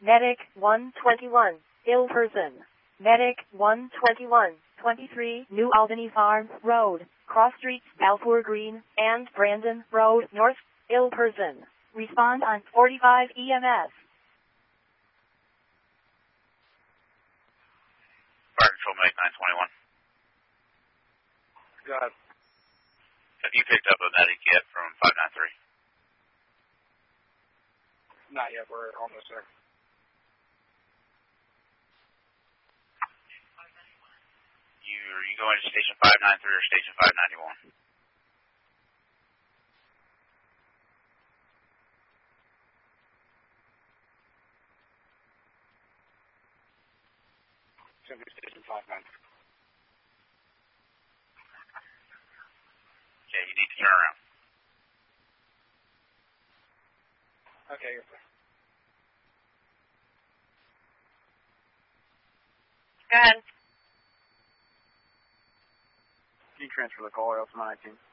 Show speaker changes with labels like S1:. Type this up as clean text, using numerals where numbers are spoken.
S1: Medic 121, ill person. Medic 121, 23 New Albany Farm Road, cross streets Balfour Green and Brandon Road North, ill person. Respond on 45 EMS.
S2: Fire Control Medic 921.
S3: Go ahead.
S2: Have you picked up a medic yet from 593?
S3: Not yet. We're almost there.
S2: Are you going to station 593 or station 591?
S3: It's going to be station 593.
S2: Okay, you need to turn around.
S3: Okay, you're fine.
S1: Go ahead.
S3: Can you transfer the call, else 19?